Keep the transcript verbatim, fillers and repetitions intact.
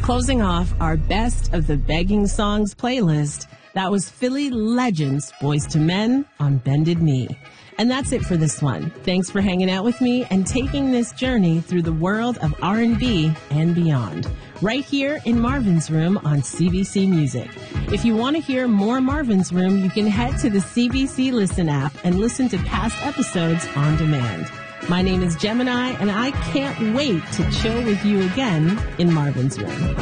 Closing off our Best of the Begging Songs playlist, that was Philly Legends, Boys to Men on Bended Knee. And that's it for this one. Thanks for hanging out with me and taking this journey through the world of R and B and beyond, right here in Marvin's Room on C B C Music. If you want to hear more Marvin's Room, you can head to the C B C Listen app and listen to past episodes on demand. My name is Gemini, and I can't wait to chill with you again in Marvin's Room.